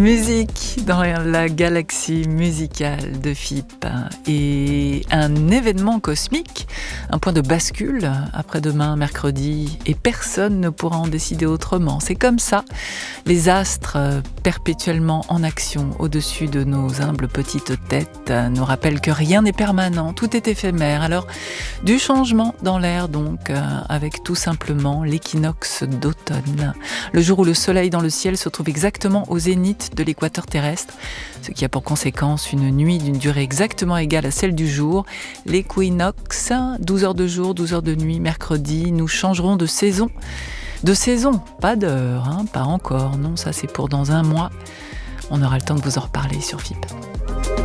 Musique dans la galaxie musicale de FIP et un événement cosmique, un point de bascule après-demain mercredi et personne ne pourra en décider autrement. C'est comme ça, les astres perpétuellement en action au-dessus de nos humbles petites têtes nous rappellent que rien n'est permanent, tout est éphémère. Alors du changement dans l'air donc avec tout simplement l'équinoxe d'automne, le jour où le soleil dans le ciel se trouve exactement au zénith de l'équateur terrestre, ce qui a pour conséquence une nuit d'une durée exactement égale à celle du jour. L'équinoxe, 12 heures de jour, 12 heures de nuit, mercredi, nous changerons de saison. De saison, pas d'heure, pas encore, non, ça c'est pour dans un mois. On aura le temps de vous en reparler sur FIP.